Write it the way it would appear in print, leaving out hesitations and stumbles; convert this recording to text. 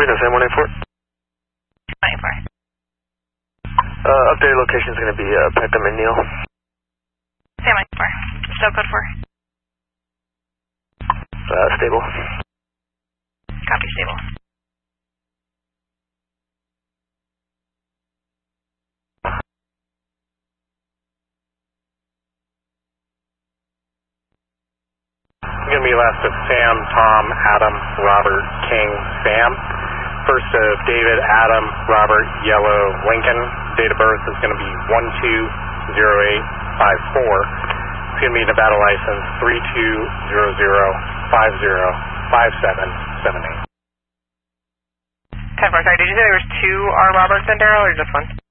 Reno, Sam 184. 184. Updated location is going to be Peckham and Neal. Sam 184. Still code 4. Stable. Copy, stable. Going to be last of Sam, Tom, Adam, Robert, King, Sam. First of David, Adam, Robert, Yellow, Lincoln. Date of birth is going to be 120854. It's going to be Nevada license 3200505778. 10-4, sorry, did you say there was 2 R. Roberts and Darrell or just 1?